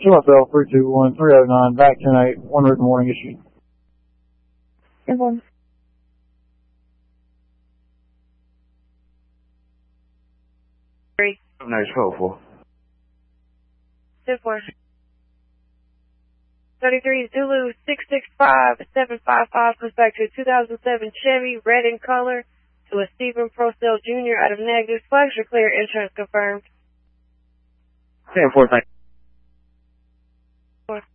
Bell 321-309, back 10-8, 1 written warning issued. Inform. Nice 4-4. 10-4. 33 Zulu 665-755 comes back to a 2007 Chevy, red in color, to a Stephen Procell Jr. out of negative. Flags are clear. Insurance confirmed. 10-4, thank you.